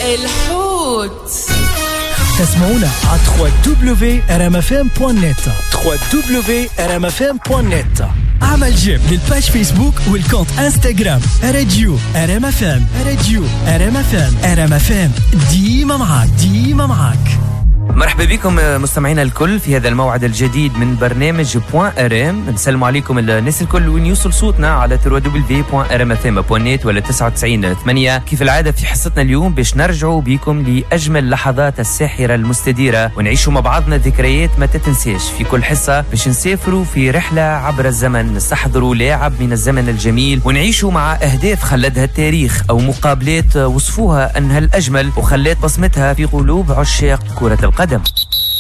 الحوت. تسمعونا على www.rmfm.net www.rmfm.net. عمل جيم للباج فيسبوك والكونت انستغرام راديو RMFM. راديو RMFM. RMFM ديما معاك. مرحبا بكم مستمعينا الكل في هذا الموعد الجديد من برنامج .rm. نسلم عليكم الناس الكل وين يوصل صوتنا على www.rmfm.net ولا 99.8 كيف العادة في حصتنا اليوم باش نرجعوا بكم لأجمل لحظات الساحرة المستديرة ونعيشوا مع بعضنا ذكريات ما تتنساش. في كل حصة باش نسافروا في رحلة عبر الزمن، نستحضروا لاعب من الزمن الجميل ونعيشوا مع أهداف خلدها التاريخ أو مقابلات وصفوها أنها الأجمل وخلت بصمتها في قلوب عشاق كرة القدم.